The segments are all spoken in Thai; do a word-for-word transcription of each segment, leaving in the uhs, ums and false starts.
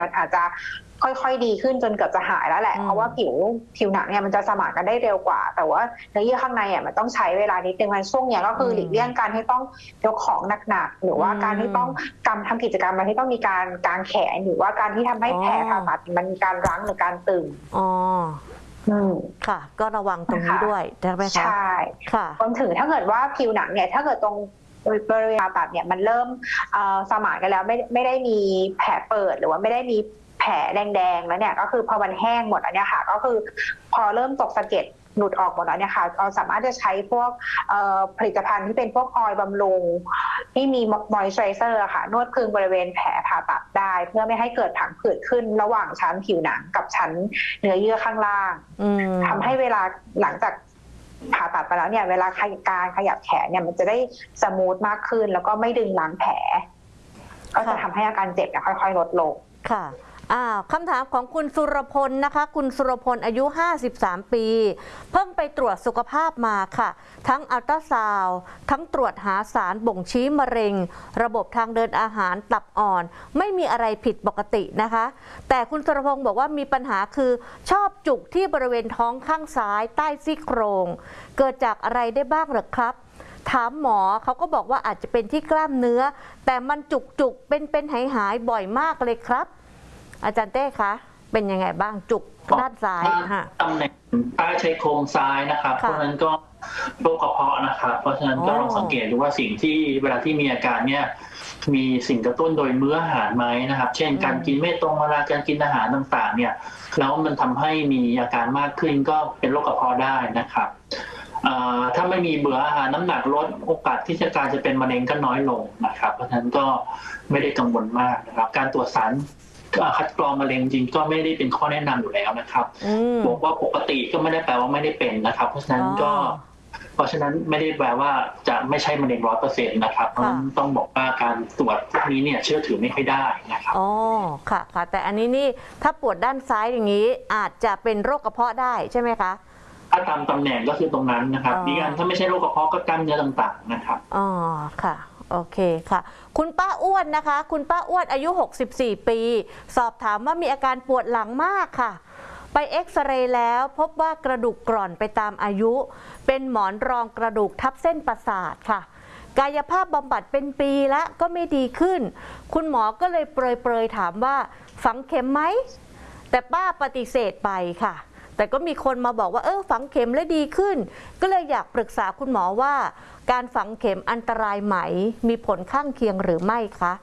มันอาจจะค่อยๆดีขึ้นจนเกือบจะหายแล้วแหละเพราะว่าผิวผิวหนังเนี่ยมันจะสมานกันได้เร็วกว่าแต่ว่าเนื้อเยื่อข้างในอ่ะมันต้องใช้เวลานิดนึงมันช่วงเนี้ยก็คือหลีกเลี่ยงการที่ต้องยกของหนักๆหรือว่าการที่ต้องกำทำกิจกรรมมันที่ต้องมีการกางแขนหรือว่าการที่ทำให้แผลผ่าตัดมันมีการรั้งหรือการตึงอ๋อค่ะก็ระวังตรงนี้ด้วยใช่ไหมคะใช่ค่ะรวมถึงถ้าเกิดว่าผิวหนังเนี่ยถ้าเกิดตรงบริเวณผ่าตัดเนี่ยมันเริ่มสมานกันแล้วไม่ไม่ได้มีแผลเปิดหรือว่าไม่ได้มีแผลแดงๆแล้วเนี่ยก็คือพอมันแห้งหมดแล้วเนี่ยค่ะก็คือพอเริ่มตกสะเก็ดหลุดออกหมดแล้วเนี่ยค่ะเราสามารถจะใช้พวกผลิตภัณฑ์ที่เป็นพวกออยล์บำรุงที่มีมอยส์เจอไรเซอร์ค่ะนวดพึงบริเวณแผลผ่าตัดได้เพื่อไม่ให้เกิดผังผืดขึ้นระหว่างชั้นผิวหนังกับชั้นเนื้อเยื่อข้างล่างทำให้เวลาหลังจากผ่าตัดไปแล้วเนี่ยเวลาการขยับแขนเนี่ยมันจะได้สมูทมากขึ้นแล้วก็ไม่ดึงล้างแผลก็จะทำให้อาการเจ็บเนี่ยค่อยๆลดลงค่ะคำถามของคุณสุรพลนะคะคุณสุรพลอายุห้าสิบสามปีเพิ่งไปตรวจสุขภาพมาค่ะทั้งอัลตราซาวด์ทั้งตรวจหาสารบ่งชี้มะเร็งระบบทางเดินอาหารตับอ่อนไม่มีอะไรผิดปกตินะคะแต่คุณสุรพลบอกว่ามีปัญหาคือชอบจุกที่บริเวณท้องข้างซ้ายใต้ซี่โครงเกิดจากอะไรได้บ้างหรือครับถามหมอเขาก็บอกว่าอาจจะเป็นที่กล้ามเนื้อแต่มันจุกจุกเป็นเป็นหายหายบ่อยมากเลยครับอาจารย์เต้คะเป็นยังไงบ้างจุกด้านซ้ายค่ะตำแหน่งใต้ชายโครงซ้ายนะครับเพราะฉะนั้นก็โรคกระเพาะนะครับเพราะฉะนั้นก็ลองสังเกตดูว่าสิ่งที่เวลาที่มีอาการเนี่ยมีสิ่งกระตุ้นโดยมื้ออาหารไหมนะครับเช่นการกินไม่ตรงเวลาการกินอาหารต่างๆเนี่ยแล้วมันทำให้มีอาการมากขึ้นก็เป็นโรคกระเพาะได้นะครับถ้าไม่มีเบื่ออาหารน้ำหนักลดโอกาสที่จะการจะเป็นมะเร็งก็น้อยลงนะครับเพราะฉะนั้นก็ไม่ได้กังวลมากนะครับการตรวจสารคัดกรองมะเร็งจริงก็ไม่ได้เป็นข้อแนะนำอยู่แล้วนะครับบอกว่าปกติก็ไม่ได้แปลว่าไม่ได้เป็นนะครับเพราะฉะนั้นก็เพราะฉะนั้นไม่ได้แปลว่าจะไม่ใช่มะเร็งร้อยเปอร์เซ็นต์นะครับเพราะฉะนั้นต้องบอกว่าการตรวจพวกนี้เนี่ยเชื่อถือไม่ค่อยได้นะครับอ๋อค่ะค่ะแต่อันนี้นี่ถ้าปวดด้านซ้ายอย่างนี้อาจจะเป็นโรคกระเพาะได้ใช่ไหมคะถ้าตามตำแหน่งก็คือตรงนั้นนะครับดีกันถ้าไม่ใช่โรคกระเพาะก็กล้ามเนื้อต่างๆนะครับอ๋อค่ะโอเคค่ะคุณป้าอ้วนนะคะคุณป้าอ้วนอายุหกสิบสี่ปีสอบถามว่ามีอาการปวดหลังมากค่ะไปเอ็กซเรย์แล้วพบว่ากระดูกกร่อนไปตามอายุเป็นหมอนรองกระดูกทับเส้นประสาทค่ะกายภาพบำบัดเป็นปีแล้วก็ไม่ดีขึ้นคุณหมอก็เลยเปรยๆถามว่าฝังเข็มไหมแต่ป้าปฏิเสธไปค่ะแต่ก็มีคนมาบอกว่าเออฝังเข็มแล้วดีขึ้นก็เลยอยากปรึกษาคุณหมอว่าการฝังเข็มอันตรายไหมมีผลข้างเคียงหรือไม่คะ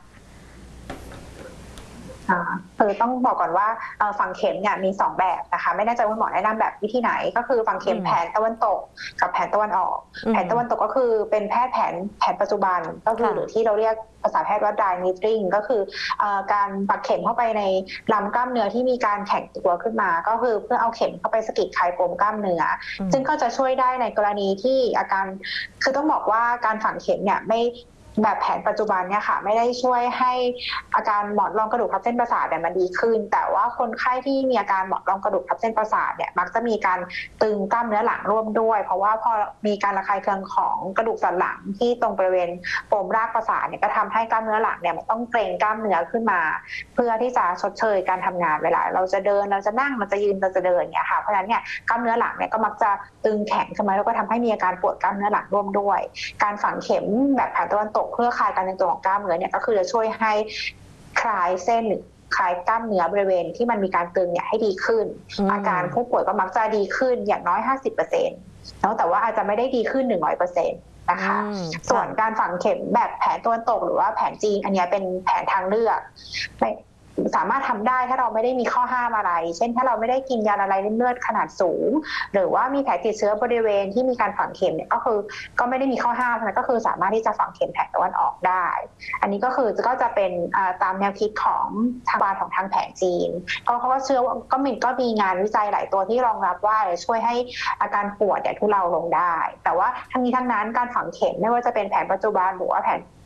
คือต้องบอกก่อนว่าฝังเข็มเนี่ยมีสองแบบนะคะไม่แน่ใจว่าหมอแนะนำแบบวิธีไหนก็คือฝังเข็มแผนตะวันตกกับแผนตะวันออกแผนตะวันตกก็คือเป็นแพทย์แผนแผนปัจจุบันก็คือหรือที่เราเรียกภาษาแพทย์ว่า dry needling ก็คือการปักเข็มเข้าไปในลำกล้ามเนื้อที่มีการแข็งตัวขึ้นมาก็คือเพื่อเอาเข็มเข้าไปสะกิดคลายปมกล้ามเนื้อซึ่งก็จะช่วยได้ในกรณีที่อาการคือต้องบอกว่าการฝังเข็มเนี่ยไม่แบบแผนปัจจุบันเนี่ยค่ะไม่ได้ช่วยให้อาการหมอนรองกระดูกทับเส้นประสาทเนี่ยมันดีขึ้นแต่ว่าคนไข้ที่มีอาการหมอนรองกระดูกทับเส้นประสาทเนี่ยมักจะมีการตึงกล้ามเนื้อหลังร่วมด้วยเพราะว่าพอมีการระคายเคืองของกระดูกสันหลังที่ตรงบริเวณปมรากประสาทเนี่ยก็ทำให้กล้ามเนื้อหลังเนี่ยมันต้องเกร็งกล้ามเนื้อขึ้นมาเพื่อที่จะชดเชยการทำงานเวลาเราจะเดินเราจะนั่งเราจะยืนเราจะเดินเนี่ยค่ะเพราะฉะนั้นเนี่ยกล้ามเนื้อหลังเนี่ยก็มักจะตึงแข็งขึ้นมาแล้วก็ทำให้มีอาการปวดกล้ามเนื้อหลังร่วมด้วยการฝังเข็มแบบแผนตะวันตกเพื่อคลายการตึงตัวของกล้ามเนื้อเนี่ยก็คือจะช่วยให้คลายเส้นหรือคลายกล้ามเนื้อบริเวณที่มันมีการตึงเนี่ยให้ดีขึ้นอาการผู้ป่วยก็มักจะดีขึ้นอย่างน้อย ห้าสิบเปอร์เซ็นต์ แล้วแต่ว่าอาจจะไม่ได้ดีขึ้น หนึ่งร้อยเปอร์เซ็นต์ นะคะส่วนการฝังเข็มแบบแผนตะวันตกหรือว่าแผนจีนอันนี้เป็นแผนทางเลือกสามารถทำได้ถ้าเราไม่ได้มีข้อห้ามอะไรเช่นถ้าเราไม่ได้กินยาละลายริ่มเลือดขนาดสูงหรือว่ามีแผลติดเชื้อบริเวณที่มีการฝังเข็มเนี่ยก็คือก็ไม่ได้มีข้อห้ามนะก็คือสามารถที่จะฝังเข็มแผนตะวันออกได้อันนี้ก็คือก็จะเป็นตามแนวคิดของทางการของทางแผนจีนก็เขาก็เชื่อว่าก็มีก็มีงานวิจัยหลายตัวที่รองรับว่าจะช่วยให้อาการปวดเนี่ยทุเลาลงได้แต่ว่าทั้งนี้ทั้งนั้นการฝังเข็มไม่ว่าจะเป็นแผนปัจจุบันหรือว่าแผน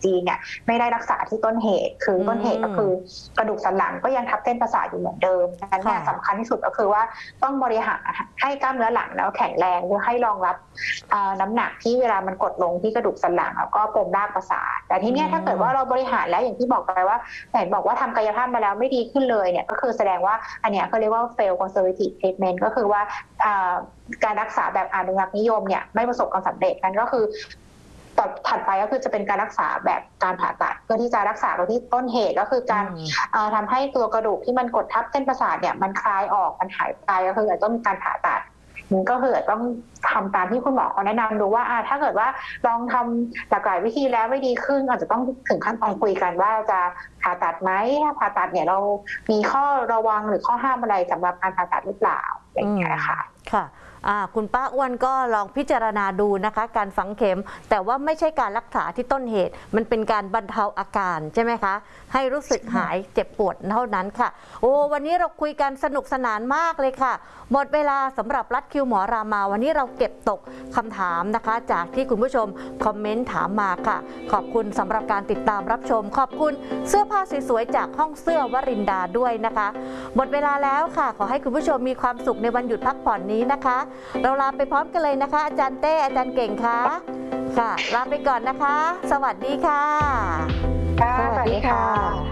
จีนเนี่ยไม่ได้รักษาที่ต้นเหตุคือต้นเหตุก็คือกระดูกสันหลังก็ยังทับเส้นประสาทอยู่เหมือนเดิมดังนั้นเนี่ยสำคัญที่สุดก็คือว่าต้องบริหารให้กล้ามเนื้อหลังแล้วแข็งแรงเพื่อให้รองรับน้ำหนักที่เวลามันกดลงที่กระดูกสันหลังแล้วก็ปมรากประสาทแต่ทีเนี้ยถ้าเกิดว่าเราบริหารแล้วอย่างที่บอกไปว่าแต่บอกว่าทำกายภาพมาแล้วไม่ดีขึ้นเลยเนี่ยก็คือแสดงว่าอันเนี้ยเขาเรียกว่า fail conservative treatment ก็คือว่าการรักษาแบบอนุรักษ์นิยมเนี่ยไม่ประสบความสำเร็จนั่นก็คือต่อถัดไปก็คือจะเป็นการรักษาแบบการผ่าตัดเพื่อที่จะรักษาที่ต้นเหตุก็คือการทำให้ตัวกระดูกที่มันกดทับเส้นประสาทเนี่ยมันคลายออกมันหายไปก็คืออาจจะต้องมีการผ่าตัดมันก็คือต้องทำตามที่คุณหมอเขาแนะนำดูว่าถ้าเกิดว่าลองทำหลากหลายวิธีแล้วไม่ดีขึ้นอาจจะต้องถึงขั้นตอนคุยกันว่าจะผ่าตัดไหมถ้าผ่าตัดเนี่ยเรามีข้อระวังหรือข้อห้ามอะไรสำหรับการผ่าตัดหรือเปล่าอย่างเงี้ยค่ะค่ะคุณป้าอ้วนก็ลองพิจารณาดูนะคะการฝังเข็มแต่ว่าไม่ใช่การรักษาที่ต้นเหตุมันเป็นการบรรเทาอาการใช่ไหมคะให้รู้สึกหายเจ็บปวดเท่านั้นค่ะโอ้วันนี้เราคุยกันสนุกสนานมากเลยค่ะหมดเวลาสำหรับรัดคิวหมอรามาวันนี้เราเก็บตกคำถามนะคะจากที่คุณผู้ชมคอมเมนต์ถามมาค่ะขอบคุณสำหรับการติดตามรับชมขอบคุณเสื้อผ้าสวยๆจากห้องเสื้อวรินดาด้วยนะคะหมดเวลาแล้วค่ะขอให้คุณผู้ชมมีความสุขในวันหยุดพักผ่อนนี้นะคะเราลาไปพร้อมกันเลยนะคะอาจารย์เต้อาจารย์เก่งค่ะค่ะลาไปก่อนนะคะสวัสดีค่ะสวัสดีค่ะ